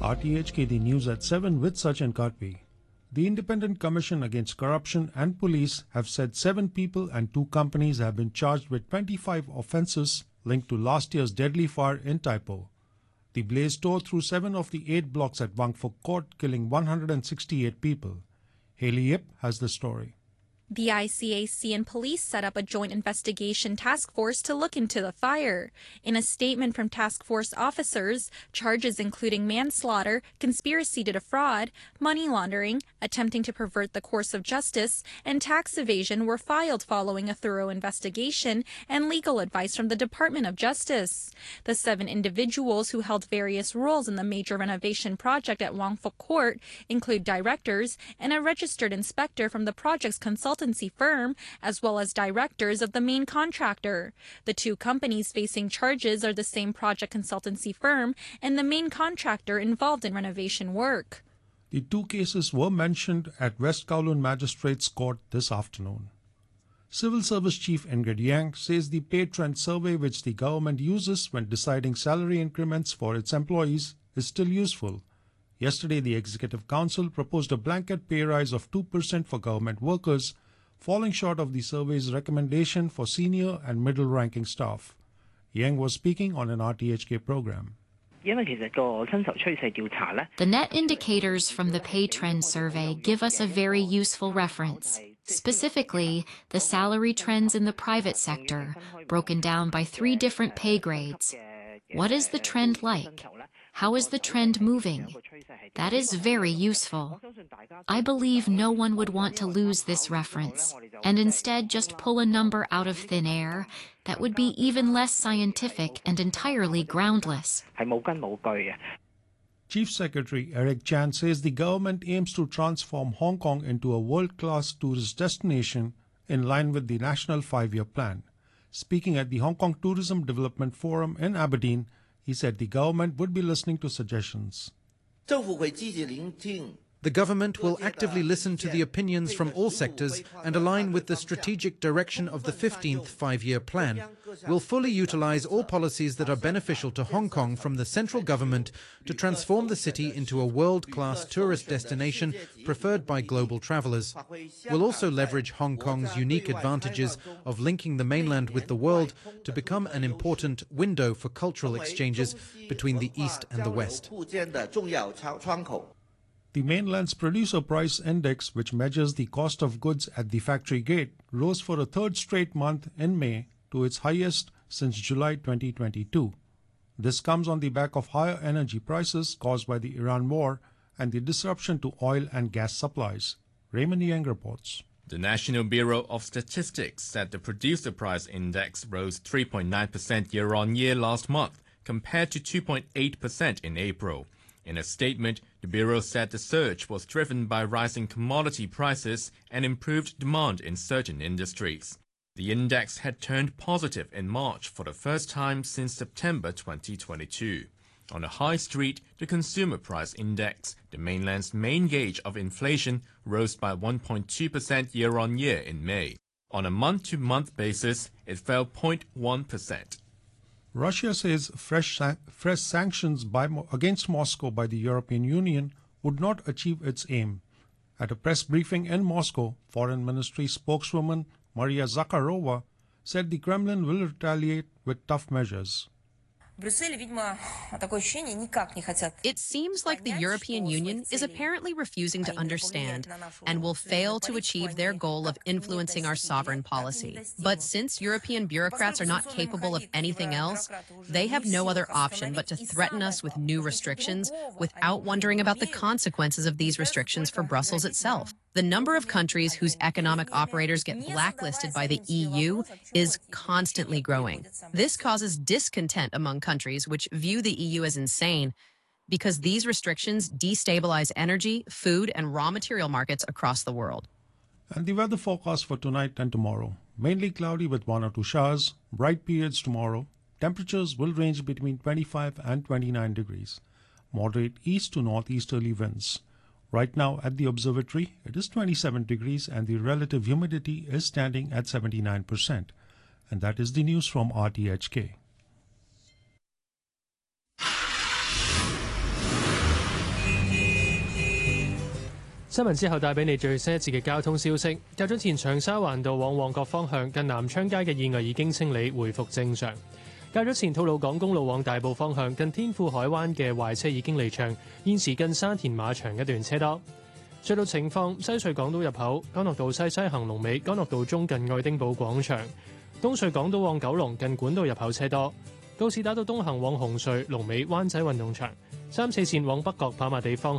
RTHK, the news at 7 with Sachin Karpi. The Independent Commission Against Corruption and Police have said 7 people and 2 companies have been charged with 25 offences linked to last year's deadly fire in Taipo. The blaze tore through 7 of the 8 blocks at Wang Fuk Court, killing 168 people. Haley Yip has the story. The ICAC and police set up a joint investigation task force to look into the fire. In a statement from task force officers, charges including manslaughter, conspiracy to defraud, money laundering, attempting to pervert the course of justice, and tax evasion were filed following a thorough investigation and legal advice from the Department of Justice. The 7 individuals who held various roles in the major renovation project at Wang Fuk Court include directors and a registered inspector from the project's consultancy firm, as well as directors of the main contractor. The 2 companies facing charges are the same project consultancy firm and the main contractor involved in renovation work. The 2 cases were mentioned at West Kowloon Magistrates Court this afternoon. Civil Service Chief Ingrid Yang says the pay trend survey which the government uses when deciding salary increments for its employees is still useful. Yesterday, the Executive Council proposed a blanket pay rise of 2% for government workers, falling short of the survey's recommendation for senior and middle-ranking staff. Yang was speaking on an RTHK program. The net indicators from the pay trend survey give us a very useful reference. Specifically, the salary trends in the private sector, broken down by 3 different pay grades. What is the trend like? How is the trend moving? That is very useful. I believe no one would want to lose this reference, and instead just pull a number out of thin air that would be even less scientific and entirely groundless. Chief Secretary Eric Chan says the government aims to transform Hong Kong into a world-class tourist destination in line with the National 5-Year Plan. Speaking at the Hong Kong Tourism Development Forum in Aberdeen, he said the government would be listening to suggestions. The government will actively listen to the opinions from all sectors and align with the strategic direction of the 15th 5-year plan. We'll fully utilize all policies that are beneficial to Hong Kong from the central government to transform the city into a world-class tourist destination preferred by global travelers. We'll also leverage Hong Kong's unique advantages of linking the mainland with the world to become an important window for cultural exchanges between the East and the West. The mainland's Producer Price Index, which measures the cost of goods at the factory gate, rose for a 3rd straight month in May to its highest since July 2022. This comes on the back of higher energy prices caused by the Iran war and the disruption to oil and gas supplies. Raymond Yang reports. The National Bureau of Statistics said the Producer Price Index rose 3.9% year-on-year last month, compared to 2.8% in April. In a statement, the Bureau said the surge was driven by rising commodity prices and improved demand in certain industries. The index had turned positive in March for the first time since September 2022. On the high street, the Consumer Price Index, the mainland's main gauge of inflation, rose by 1.2% year-on-year in May. On a month-to-month basis, it fell 0.1%. Russia says fresh sanctions against Moscow by the European Union would not achieve its aim. At a press briefing in Moscow, Foreign Ministry spokeswoman Maria Zakharova said the Kremlin will retaliate with tough measures. It seems like the European Union is apparently refusing to understand and will fail to achieve their goal of influencing our sovereign policy. But since European bureaucrats are not capable of anything else, they have no other option but to threaten us with new restrictions without wondering about the consequences of these restrictions for Brussels itself. The number of countries whose economic operators get blacklisted by the EU is constantly growing. This causes discontent among countries which view the EU as insane because these restrictions destabilize energy, food, and raw material markets across the world. And the weather forecast for tonight and tomorrow. Mainly cloudy with 1 or 2 showers, bright periods tomorrow. Temperatures will range between 25 and 29 degrees. Moderate east to northeasterly winds. Right now at the observatory, it is 27 degrees and the relative humidity is standing at 79%. And that is the news from RTHK. 新聞之後帶俾你最新一節嘅交通消息。較早前長沙灣道往旺角方向近南昌街嘅意外已經清理，回復正常。較早前吐露港公路往大埔方向近天賦海灣嘅壞車已經離場，現時近沙田馬場一段車多。隧道情況：西隧港島入口干諾道西行龍尾干諾道中近愛丁堡廣場；東隧港島往九龍近管道入口車多；告士打道東行往紅隧龍尾灣仔運動場；3、4線往北角跑馬地方